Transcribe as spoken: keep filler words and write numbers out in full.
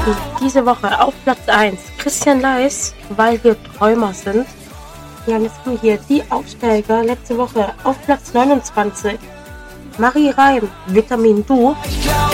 Diese Woche auf Platz eins Christian Leis, weil wir Träumer sind. Ja, jetzt haben wir hier die Aufsteiger letzte Woche auf Platz neunundzwanzig. Marie Reim, Vitamin Du. Ich glaub,